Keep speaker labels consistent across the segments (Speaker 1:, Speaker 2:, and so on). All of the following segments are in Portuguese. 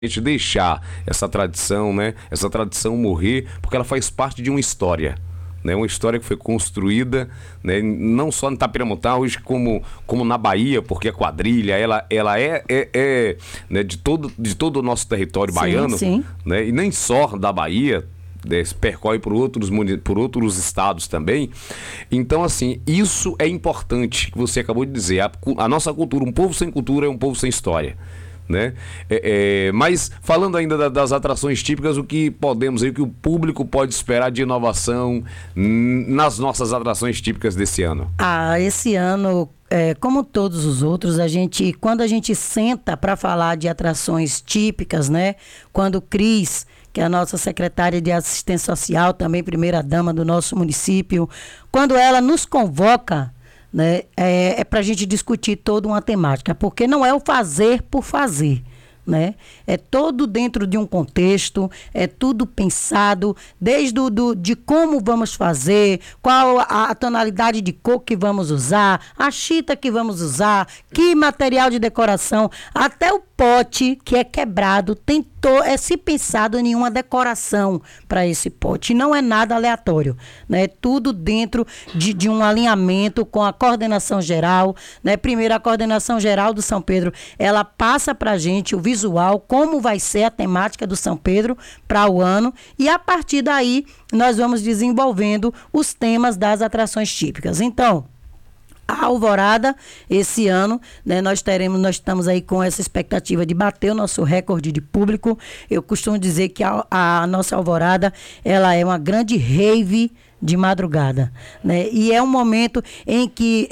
Speaker 1: gente deixar essa tradição, né? Essa tradição morrer, porque ela faz parte de uma história. Né, uma história que foi construída, né, não só no Itapiramuntá, hoje como na Bahia, porque a quadrilha ela é né, de todo o nosso território baiano,
Speaker 2: sim.
Speaker 1: Né, e nem só da Bahia, né, percorre por outros estados também. Então, assim, isso é importante que você acabou de dizer. A nossa cultura, um povo sem cultura é um povo sem história. Né? Mas falando ainda das atrações típicas, o que podemos aí, o que o público pode esperar de inovação nas nossas atrações típicas desse ano?
Speaker 2: Esse ano, como todos os outros, quando a gente senta para falar de atrações típicas, né? Quando o Cris, que é a nossa secretária de assistência social, também primeira-dama do nosso município, quando ela nos convoca, né, para a gente discutir toda uma temática, porque não é o fazer por fazer, né? É todo dentro de um contexto, é tudo pensado, desde de como vamos fazer, qual a tonalidade de cor que vamos usar, a chita que vamos usar, que material de decoração, até o pote que é quebrado, se pensado em uma decoração para esse pote. Não é nada aleatório, né? Tudo dentro de um alinhamento com a coordenação geral, né? Primeiro, a coordenação geral do São Pedro, ela passa para a gente o visual, como vai ser a temática do São Pedro para o ano, e a partir daí nós vamos desenvolvendo os temas das atrações típicas. Então, a Alvorada, esse ano, né, nós estamos aí com essa expectativa de bater o nosso recorde de público. Eu costumo dizer que a nossa Alvorada, ela é uma grande rave de madrugada, né? E é um momento que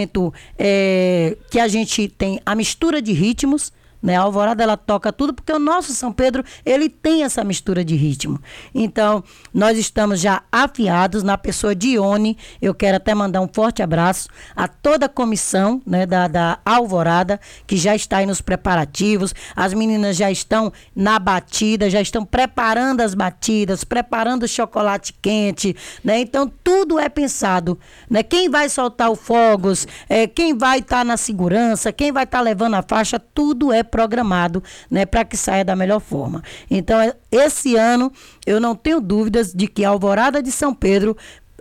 Speaker 2: a gente tem a mistura de ritmos, né? A Alvorada, ela toca tudo, porque o nosso São Pedro, ele tem essa mistura de ritmo. Então, nós estamos já afiados na pessoa de Ione. Eu quero até mandar um forte abraço a toda a comissão, né, da Alvorada, que já está aí nos preparativos. As meninas já estão na batida, já estão preparando as batidas, preparando o chocolate quente, né? Então, tudo é pensado, né? Quem vai soltar o fogos, quem vai estar na segurança, quem vai estar levando a faixa, tudo é programado, né, para que saia da melhor forma. Então, esse ano, eu não tenho dúvidas de que a Alvorada de São Pedro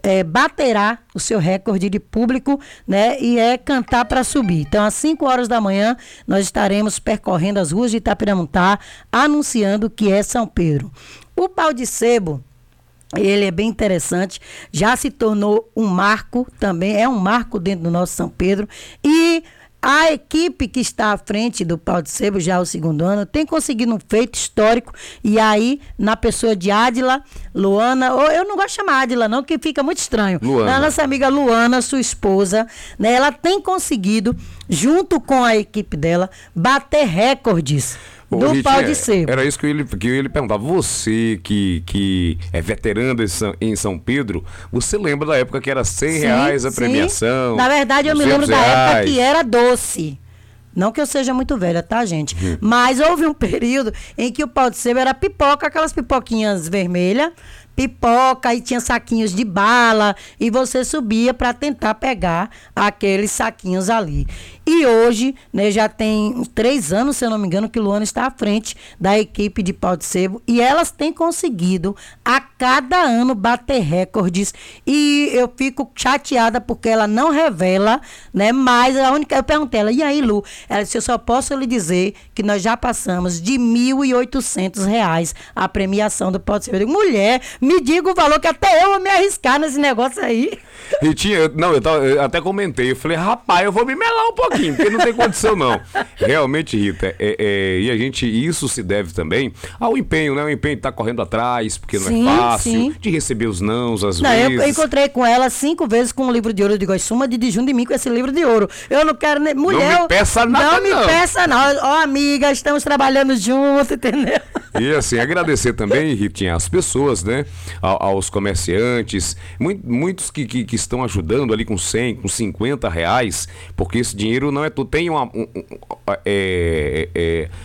Speaker 2: baterá o seu recorde de público, né, e cantar para subir. Então, às 5 horas da manhã, nós estaremos percorrendo as ruas de Itapiramuntá, anunciando que é São Pedro. O pau de sebo, ele é bem interessante, já se tornou um marco também, é um marco dentro do nosso São Pedro, e a equipe que está à frente do pau de sebo, já o segundo ano, tem conseguido um feito histórico, e aí, na pessoa de Adila, Luana, ou eu não gosto de chamar Adila não, que fica muito estranho.
Speaker 1: Luana.
Speaker 2: A nossa amiga Luana, sua esposa, né, ela tem conseguido, junto com a equipe dela, bater recordes do pau de sebo.
Speaker 1: Era isso que eu ia lhe perguntar. Você que é veterano em São Pedro, você lembra da época que era R$100 a premiação?
Speaker 2: Na verdade, eu me lembro da época que era doce. Não que eu seja muito velha, tá, gente? Mas houve um período em que o pau de sebo era pipoca, aquelas pipoquinhas vermelhas, pipoca, e tinha saquinhos de bala, e você subia para tentar pegar aqueles saquinhos ali. E hoje, né, já tem 3 anos, se eu não me engano, que Luana está à frente da equipe de pau de sebo, e elas têm conseguido a cada ano bater recordes, e eu fico chateada porque ela não revela, né, mas eu perguntei ela, e aí, Lu? Ela disse, eu só posso lhe dizer que nós já passamos de R$1.800 a premiação do pau de sebo. Eu digo, mulher, me diga o valor que até eu vou me arriscar nesse negócio aí.
Speaker 1: Eu até comentei, eu falei, rapaz, eu vou me melar um pouquinho, porque não tem condição não. Realmente, Rita, isso se deve também ao empenho, né? O empenho de estar correndo atrás, porque não é fácil, de receber os nãos às vezes.
Speaker 2: Eu encontrei com ela 5 vezes com um livro de ouro, eu digo, suma de junto de mim com esse livro de ouro. Eu não quero nem... Mulher,
Speaker 1: não me peça nada,
Speaker 2: não. Me peça não. Ó, amiga, estamos trabalhando junto, entendeu?
Speaker 1: E assim, agradecer também, Ritinha, às pessoas, né? Aos comerciantes, muitos que estão ajudando ali com 100, com R$50, porque esse dinheiro não é tudo. Tem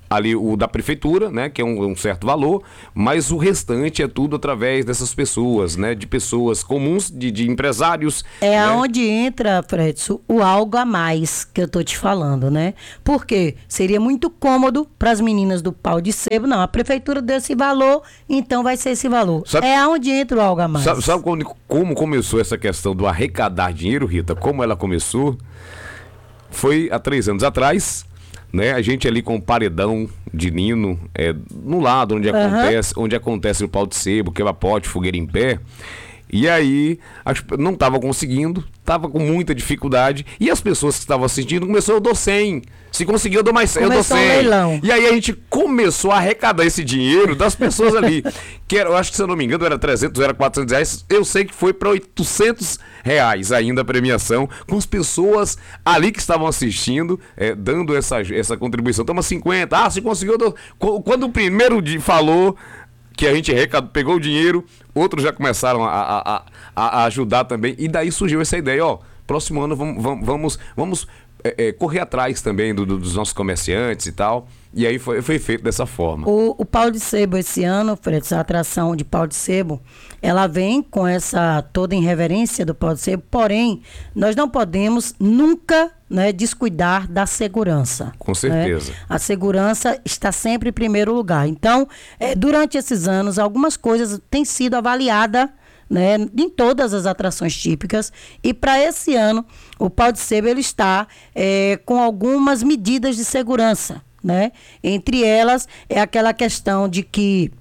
Speaker 1: ali o da prefeitura, né, que é um certo valor, mas o restante é tudo através dessas pessoas, né, de pessoas comuns, de empresários.
Speaker 2: É,
Speaker 1: né?
Speaker 2: aonde entra, Fredson, o algo a mais que eu tô te falando, né? Porque seria muito cômodo para as meninas do pau de sebo, não, a prefeitura deu esse valor, então vai ser esse valor. É aonde entra o algo a mais.
Speaker 1: Sabe como começou essa questão do arrecadar dinheiro, Rita? Como ela começou? Foi há 3 anos atrás, né? A gente ali com o paredão de Nino, no lado onde acontece o pau de sebo, quebra-pote, fogueira em pé. E aí, não estava conseguindo, estava com muita dificuldade. E as pessoas que estavam assistindo começaram, eu dou 100. Se conseguir, eu dou mais 100, eu dou 100.
Speaker 2: Um leilão.
Speaker 1: E aí a gente começou a arrecadar esse dinheiro das pessoas ali. Que era, eu acho que, se eu não me engano, era 300, era 400 reais. Eu sei que foi para 800 reais ainda a premiação, com as pessoas ali que estavam assistindo, dando essa contribuição. Toma 50. Ah, se conseguiu, eu dou. Quando o primeiro falou que a gente pegou o dinheiro, outros já começaram a ajudar também, e daí surgiu essa ideia, próximo ano vamos correr atrás também dos nossos comerciantes e tal, e aí foi feito dessa forma.
Speaker 2: O pau de sebo esse ano, Fred, essa atração de pau de sebo, ela vem com essa toda irreverência do pau de sebo, porém, nós não podemos nunca, né, descuidar da segurança.
Speaker 1: Com certeza.
Speaker 2: Né? A segurança está sempre em primeiro lugar. Então, durante esses anos, algumas coisas têm sido avaliadas, né, em todas as atrações típicas, e para esse ano o pau de sebo ele está com algumas medidas de segurança, né? Entre elas é aquela questão de que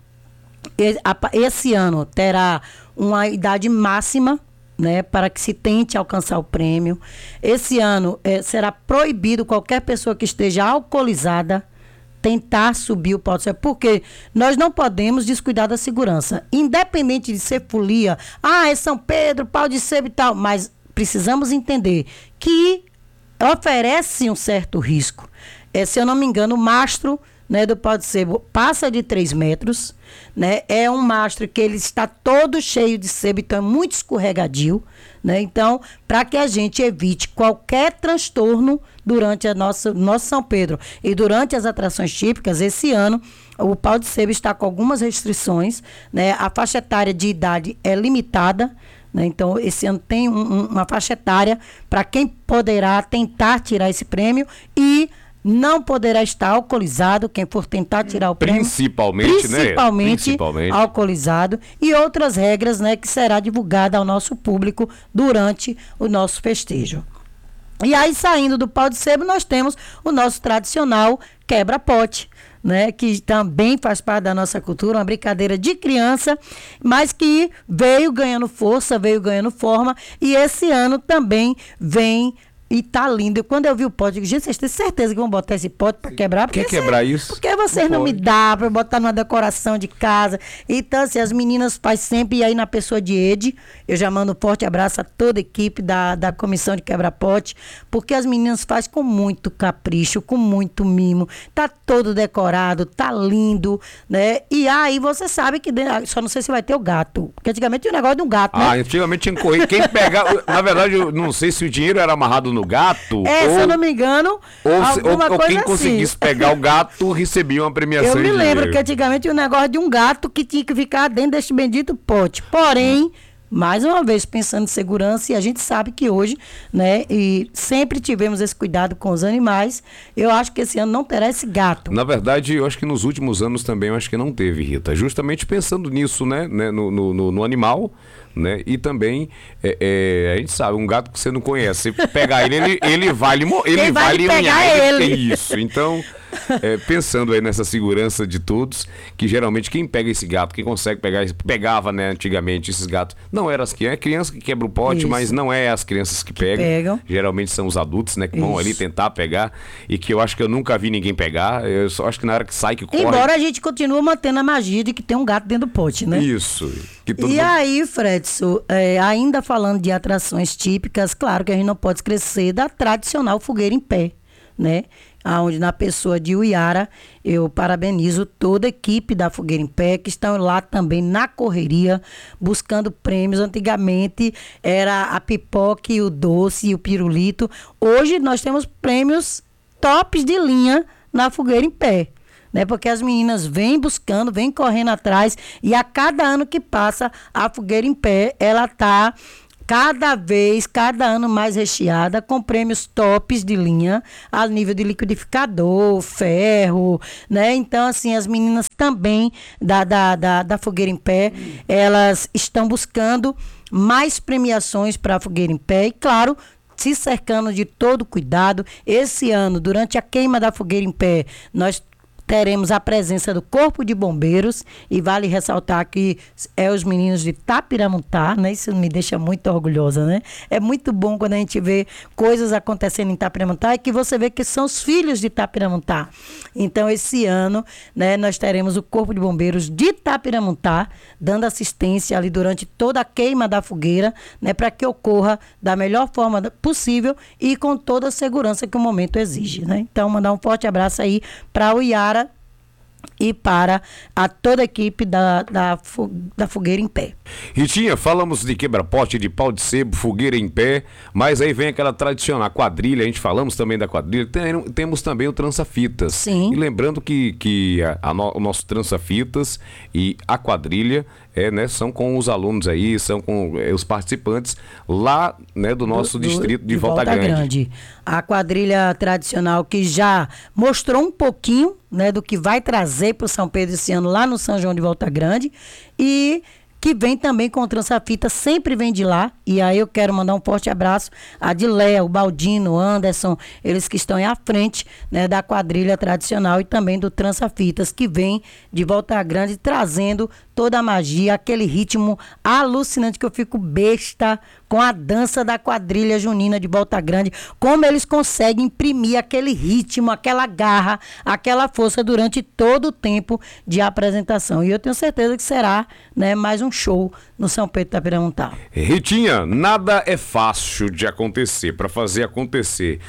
Speaker 2: esse ano terá uma idade máxima, né, para que se tente alcançar o prêmio. Esse ano será proibido qualquer pessoa que esteja alcoolizada tentar subir o pau de sebo, porque nós não podemos descuidar da segurança, independente de ser folia, é São Pedro, pau de sebo e tal, mas precisamos entender que oferece um certo risco. Se eu não me engano, o mastro, né, do pau de sebo passa de 3 metros, né? É um mastro que ele está todo cheio de sebo, então é muito escorregadio, né? Então, para que a gente evite qualquer transtorno durante nosso São Pedro e durante as atrações típicas, esse ano o pau de sebo está com algumas restrições, né? A faixa etária de idade é limitada, né? Então, esse ano tem uma faixa etária para quem poderá tentar tirar esse prêmio, e não poderá estar alcoolizado quem for tentar tirar o prêmio. Principalmente alcoolizado, e outras regras, né, que será divulgada ao nosso público durante o nosso festejo. E aí, saindo do pau de sebo, nós temos o nosso tradicional quebra-pote, né, que também faz parte da nossa cultura, uma brincadeira de criança, mas que veio ganhando força, veio ganhando forma, e esse ano também vem. E tá lindo. Quando eu vi o pote, eu digo, gente, vocês têm certeza que vão botar esse pote pra quebrar?
Speaker 1: Quer quebrar isso?
Speaker 2: Porque vocês não me dão pra botar numa decoração de casa. Então, assim, as meninas fazem sempre, e aí na pessoa de Ede, eu já mando um forte abraço a toda a equipe da comissão de quebra-pote, porque as meninas fazem com muito capricho, com muito mimo. Tá todo decorado, tá lindo, né? E aí você sabe que, só não sei se vai ter o gato, porque antigamente tinha o negócio de um gato, né?
Speaker 1: Antigamente tinha que correr. Quem pegava, na verdade, eu não sei se o dinheiro era amarrado no gato,
Speaker 2: se eu não me engano,
Speaker 1: ou quem conseguisse pegar o gato recebia uma premiação.
Speaker 2: Eu me lembro que antigamente tinha um negócio de um gato que tinha que ficar dentro deste bendito pote. Porém, mais uma vez, pensando em segurança, e a gente sabe que hoje, né, e sempre tivemos esse cuidado com os animais, eu acho que esse ano não terá esse gato.
Speaker 1: Na verdade, eu acho que nos últimos anos também, eu acho que não teve, Rita. Justamente pensando nisso, né, no animal, né, e também, a gente sabe, um gato que você não conhece, você pegar ele vai lhe
Speaker 2: pegar ele.
Speaker 1: Isso, então... pensando aí nessa segurança de todos, que geralmente quem pega esse gato, quem consegue pegar, pegava, né, antigamente esses gatos, não era criança que quebra o pote, isso. Mas não é as crianças que pegam, geralmente são os adultos, né, que vão ali tentar pegar, e que eu acho que eu nunca vi ninguém pegar, eu só acho que na hora que sai, que corre...
Speaker 2: Embora a gente continue mantendo a magia de que tem um gato dentro do pote, né?
Speaker 1: Isso.
Speaker 2: Aí, Fredson, ainda falando de atrações típicas, claro que a gente não pode esquecer da tradicional fogueira em pé, né? Onde, na pessoa de Uiara, eu parabenizo toda a equipe da Fogueira em Pé, que estão lá também na correria, buscando prêmios. Antigamente era a pipoca, o doce e o pirulito. Hoje nós temos prêmios tops de linha na Fogueira em Pé, né? Porque as meninas vêm buscando, vêm correndo atrás, e a cada ano que passa, a Fogueira em Pé, ela está cada ano mais recheada, com prêmios tops de linha, a nível de liquidificador, ferro, né? Então, assim, as meninas também da Fogueira em Pé, elas estão buscando mais premiações para a Fogueira em Pé, e claro, se cercando de todo cuidado. Esse ano, durante a queima da Fogueira em Pé, nós teremos a presença do Corpo de Bombeiros, e vale ressaltar que é os meninos de Tapiramutá, né? Isso me deixa muito orgulhosa, né? É muito bom quando a gente vê coisas acontecendo em Tapiramutá e que você vê que são os filhos de Tapiramutá. Então, esse ano, né, nós teremos o Corpo de Bombeiros de Tapiramutá dando assistência ali durante toda a queima da fogueira, né, para que ocorra da melhor forma possível e com toda a segurança que o momento exige, né? Então, mandar um forte abraço aí para o Iara e para toda a equipe da Fogueira em Pé.
Speaker 1: Ritinha, falamos de quebra-pote, de pau de sebo, fogueira em pé, mas aí vem aquela tradicional quadrilha, a gente falamos também da quadrilha, temos também o trança-fitas.
Speaker 2: Sim.
Speaker 1: E lembrando que o nosso trança-fitas e a quadrilha né, são com os alunos aí, são com os participantes lá, né, do nosso distrito de Volta Grande.
Speaker 2: A quadrilha tradicional que já mostrou um pouquinho, né, do que vai trazer para o São Pedro esse ano lá no São João de Volta Grande, e que vem também com o trança-fita, sempre vem de lá. E aí eu quero mandar um forte abraço a Diléia, o Baldino, o Anderson, eles que estão aí à frente, né, da quadrilha tradicional e também do trança-fitas, que vem de Volta Grande trazendo toda a magia, aquele ritmo alucinante, que eu fico besta com a dança da quadrilha junina de Volta Grande, como eles conseguem imprimir aquele ritmo, aquela garra, aquela força durante todo o tempo de apresentação. E eu tenho certeza que será, né, mais um show no São Pedro Tapiramutá.
Speaker 1: Ritinha, nada é fácil de acontecer, para fazer acontecer.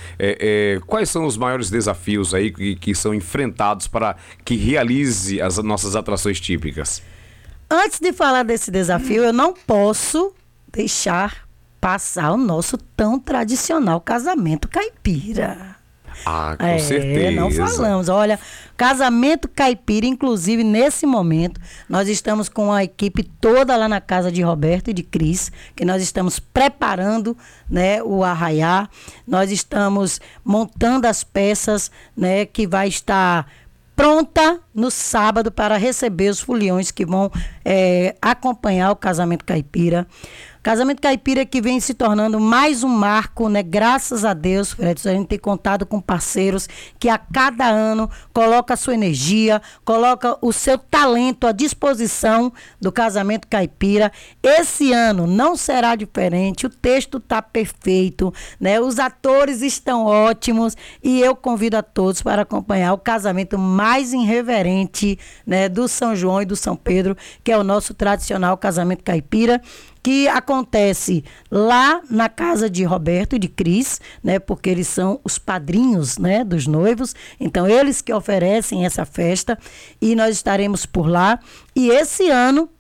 Speaker 1: Quais são os maiores desafios aí que são enfrentados para que realize as nossas atrações típicas?
Speaker 2: Antes de falar desse desafio, eu não posso deixar passar o nosso tão tradicional casamento caipira.
Speaker 1: Ah, com certeza.
Speaker 2: Não falamos. Olha, casamento caipira, inclusive nesse momento, nós estamos com a equipe toda lá na casa de Roberto e de Cris, que nós estamos preparando, né, o arraiá. Nós estamos montando as peças, né, que vai estar pronta no sábado para receber os foliões que vão acompanhar o casamento caipira. Casamento caipira que vem se tornando mais um marco, né? Graças a Deus, Fred, a gente tem contado com parceiros que a cada ano coloca a sua energia, coloca o seu talento à disposição do casamento caipira. Esse ano não será diferente, o texto está perfeito, né? Os atores estão ótimos e eu convido a todos para acompanhar o casamento mais irreverente, né, do São João e do São Pedro, que é o nosso tradicional casamento caipira, que acontece lá na casa de Roberto e de Cris, né, porque eles são os padrinhos, né, dos noivos, então eles que oferecem essa festa, e nós estaremos por lá. E esse ano,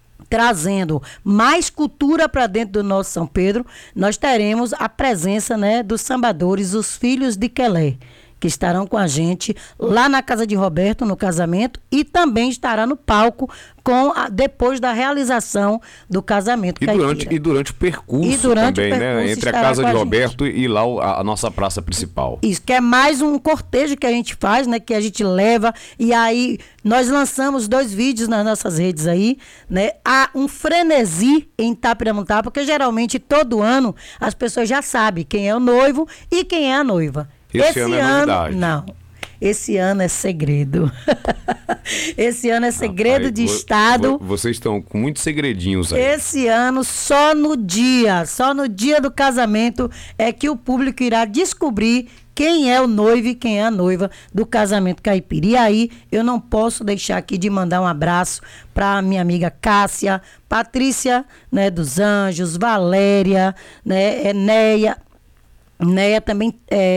Speaker 2: trazendo mais cultura para dentro do nosso São Pedro, nós teremos a presença, né, dos sambadores, os filhos de Quelé, que estarão com a gente lá na casa de Roberto, no casamento, e também estará no palco depois da realização do casamento caipira.
Speaker 1: E durante o percurso também, né? Entre a casa de Roberto e lá a nossa praça principal.
Speaker 2: Isso, que é mais um cortejo que a gente faz, né? Que a gente leva, e aí nós lançamos 2 vídeos nas nossas redes aí, né? Há um frenesi em Tapiramutá, porque geralmente todo ano as pessoas já sabem quem é o noivo e quem é a noiva.
Speaker 1: Esse ano é novidade.
Speaker 2: Não. Esse ano é segredo. Esse ano é segredo de Estado.
Speaker 1: Vocês estão com muitos segredinhos aí.
Speaker 2: Esse ano, só no dia do casamento, é que o público irá descobrir quem é o noivo e quem é a noiva do casamento caipira. E aí, eu não posso deixar aqui de mandar um abraço para minha amiga Cássia, Patrícia, né, dos Anjos, Valéria, né, Neia também,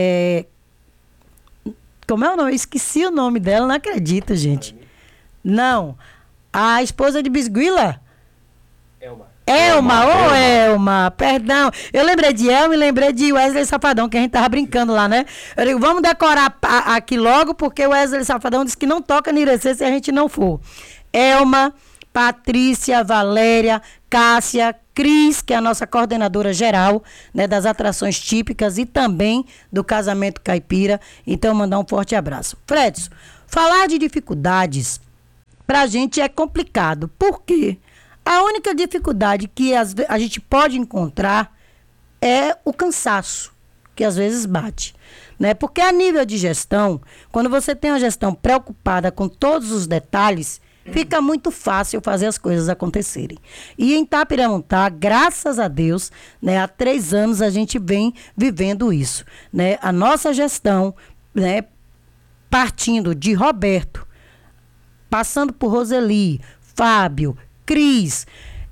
Speaker 2: como é o nome? Esqueci o nome dela, não acredito, gente. Não, a esposa de Bisguila. Elma, perdão. Eu lembrei de Elma e lembrei de Wesley Safadão, que a gente tava brincando lá, né? Eu digo, vamos decorar aqui logo, porque o Wesley Safadão disse que não toca no Irecê se a gente não for. Elma, Patrícia, Valéria, Cássia, Cris, que é a nossa coordenadora geral, né, das atrações típicas e também do casamento caipira. Então, mandar um forte abraço. Fredson, falar de dificuldades pra gente é complicado. Por quê? A única dificuldade que a gente pode encontrar é o cansaço, que às vezes bate, né? Porque a nível de gestão, quando você tem uma gestão preocupada com todos os detalhes, fica muito fácil fazer as coisas acontecerem. E em Itapiramontá, graças a Deus, né, há 3 anos a gente vem vivendo isso, né? A nossa gestão, né, partindo de Roberto, passando por Roseli, Fábio, Cris,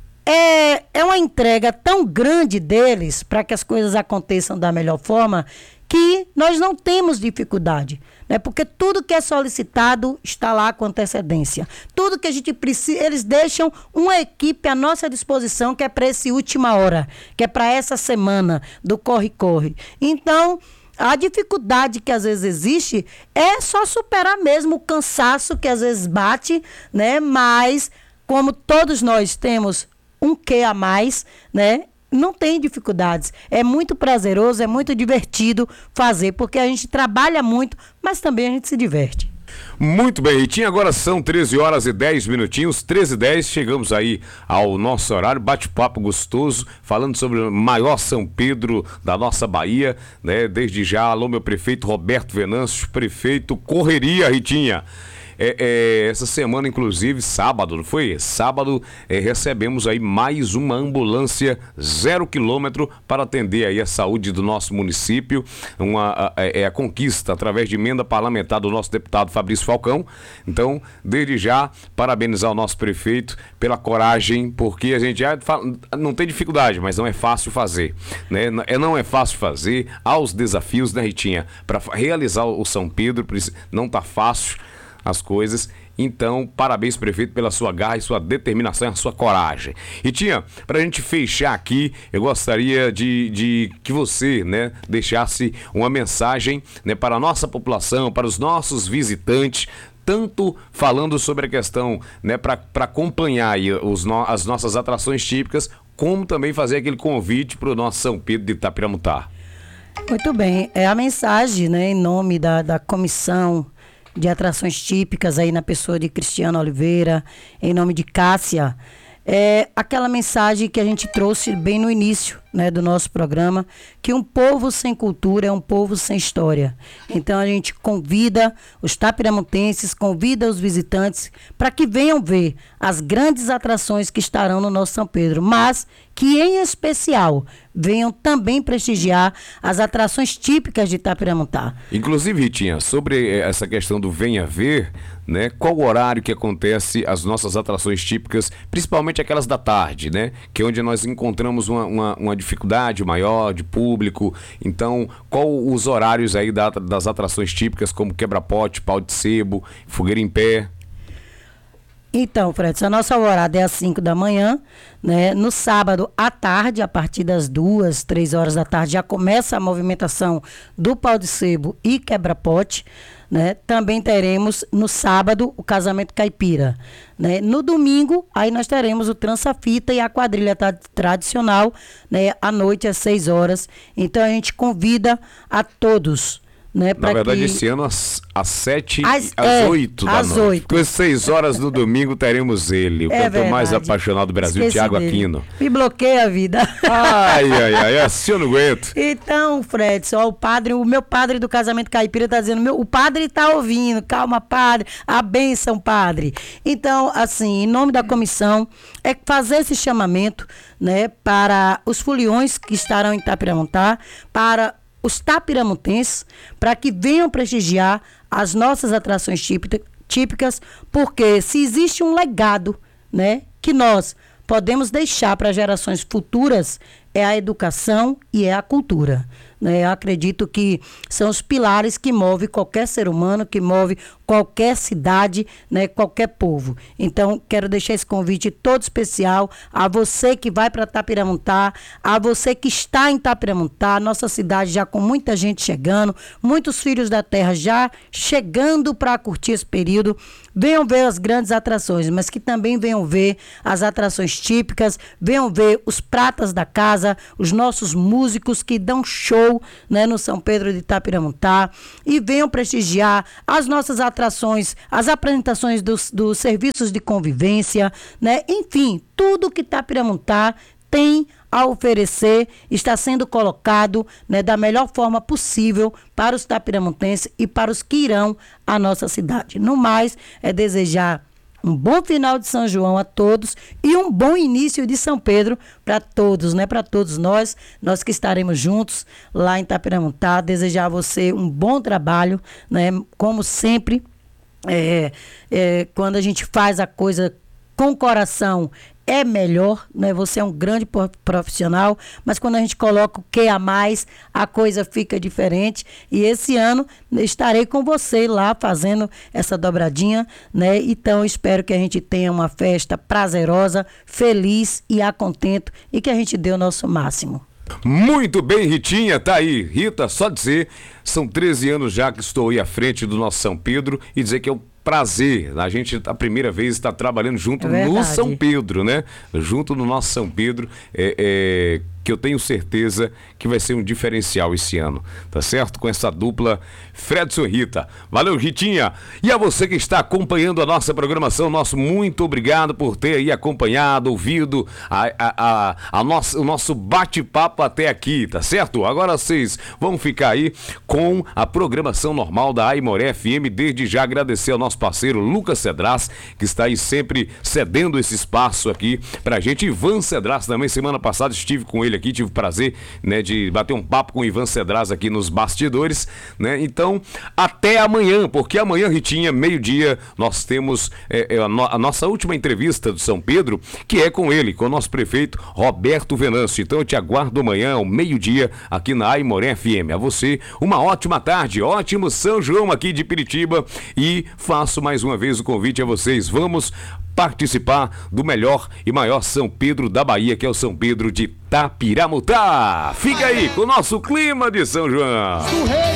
Speaker 2: é uma entrega tão grande deles para que as coisas aconteçam da melhor forma que nós não temos dificuldade, né? Porque tudo que é solicitado está lá com antecedência. Tudo que a gente precisa, eles deixam uma equipe à nossa disposição que é para essa última hora, que é para essa semana do corre-corre. Então, a dificuldade que às vezes existe é só superar mesmo o cansaço que às vezes bate, né? Mas, como todos nós temos um quê a mais, né? Não tem dificuldades. É muito prazeroso, é muito divertido fazer, porque a gente trabalha muito, mas também a gente se diverte.
Speaker 1: Muito bem, Ritinha, agora são 13 horas e 10 minutinhos, 13h10, chegamos aí ao nosso horário, bate-papo gostoso, falando sobre o maior São Pedro da nossa Bahia, né? Desde já, alô meu prefeito Roberto Venâncio, prefeito, correria, Ritinha. Essa semana, inclusive, sábado, não foi? Sábado, recebemos aí mais uma ambulância 0 km para atender aí a saúde do nosso município. A conquista através de emenda parlamentar do nosso deputado Fabrício Falcão. Então, desde já, parabenizar o nosso prefeito pela coragem, porque a gente não tem dificuldade, mas não é fácil fazer, né? Não é fácil fazer, há os desafios, né, Ritinha? Para realizar o São Pedro, não tá fácil as coisas. Então, parabéns, prefeito, pela sua garra e sua determinação e a sua coragem. E pra gente fechar aqui, eu gostaria de que você, né, deixasse uma mensagem, né, para a nossa população, para os nossos visitantes, tanto falando sobre a questão, né, para acompanhar aí as nossas atrações típicas, como também fazer aquele convite para o nosso São Pedro de Itapiramontá.
Speaker 2: Muito bem, é a mensagem, né, em nome da comissão de atrações típicas aí na pessoa de Cristiano Oliveira, em nome de Cássia, é aquela mensagem que a gente trouxe bem no início, né, do nosso programa, que um povo sem cultura é um povo sem história. Então a gente convida os tapiramontenses, convida os visitantes para que venham ver as grandes atrações que estarão no nosso São Pedro, mas que em especial venham também prestigiar as atrações típicas de Itapiramontá.
Speaker 1: Inclusive, Ritinha, sobre essa questão do venha ver, né, qual o horário que acontece as nossas atrações típicas, principalmente aquelas da tarde, né, que é onde nós encontramos uma dificuldade maior de público. Então, qual os horários aí das atrações típicas, como quebra-pote, pau de sebo, fogueira em pé?
Speaker 2: Então, Fred, a nossa alvorada é às 5 da manhã, né? No sábado à tarde, a partir das 2, 3 horas da tarde, já começa a movimentação do pau de sebo e quebra-pote, né? Também teremos no sábado o casamento caipira, né? No domingo, aí nós teremos o trança-fita e a quadrilha tradicional, né? À noite às 6 horas. Então a gente convida a todos, né?
Speaker 1: Na verdade, esse ano às 7 às 8 da noite. 8. Com as 6 horas do domingo teremos ele, o cantor mais apaixonado do Brasil, Thiago Aquino.
Speaker 2: Me bloqueia a vida.
Speaker 1: Ai, assim eu não aguento.
Speaker 2: Então, Fredson, o meu padre do casamento caipira tá dizendo, o padre tá ouvindo, calma, padre, a bênção, padre. Então, assim, em nome da comissão, é fazer esse chamamento, né, para os foliões que estarão em Itapiramontá, para os tapiramontenses, para que venham prestigiar as nossas atrações típicas, porque se existe um legado, né, que nós podemos deixar para gerações futuras, é a educação e é a cultura, né? Eu acredito que são os pilares que movem qualquer ser humano, que move qualquer cidade, né? Qualquer povo. Então, quero deixar esse convite todo especial a você que vai para Itapiramuntá, a você que está em Itapiramuntá, nossa cidade já com muita gente chegando, muitos filhos da terra já chegando para curtir esse período. Venham ver as grandes atrações, mas que também venham ver as atrações típicas, venham ver os pratas da casa, os nossos músicos que dão show, né, no São Pedro de Itapiramuntá, e venham prestigiar as nossas atrações, as apresentações dos serviços de convivência, né? Enfim, tudo que Itapiramuntá tem a oferecer está sendo colocado, né, da melhor forma possível para os itapiramontenses e para os que irão à nossa cidade. No mais, é desejar um bom final de São João a todos e um bom início de São Pedro para todos, né? Para todos nós que estaremos juntos lá em Itapiramuntá. Desejar a você um bom trabalho, né? Como sempre, quando a gente faz a coisa com coração, é melhor, né? Você é um grande profissional, mas quando a gente coloca o que a mais, a coisa fica diferente. E esse ano estarei com você lá fazendo essa dobradinha, né? Então espero que a gente tenha uma festa prazerosa, feliz e a contento, e que a gente dê o nosso máximo.
Speaker 1: Muito bem, Ritinha, tá aí. Rita, só dizer, são 13 anos já que estou aí à frente do nosso São Pedro e dizer que é um prazer. A gente, a primeira vez, está trabalhando junto no São Pedro, né? Junto no nosso São Pedro, que eu tenho certeza que vai ser um diferencial esse ano, tá certo? Com essa dupla Fredson e Rita. Valeu, Ritinha! E a você que está acompanhando a nossa programação, nosso muito obrigado por ter aí acompanhado, ouvido o nosso bate-papo até aqui, tá certo? Agora vocês vão ficar aí com a programação normal da Aimoré FM. Desde já agradecer ao nosso parceiro Lucas Cedras, que está aí sempre cedendo esse espaço aqui pra gente. Ivan Cedras também, semana passada estive com ele aqui, tive o prazer, né, de bater um papo com o Ivan Cedras aqui nos bastidores, né? Então, até amanhã, porque amanhã, Ritinha, meio-dia, nós temos a nossa última entrevista do São Pedro, que é com ele, com o nosso prefeito Roberto Venâncio. Então eu te aguardo amanhã ao meio-dia aqui na Aimoré FM. A você, uma ótima tarde, ótimo São João aqui de Piritiba, e faço mais uma vez o convite a vocês. Vamos participar do melhor e maior São Pedro da Bahia, que é o São Pedro de Itapiramuntá. Fica aí com o nosso clima de São João.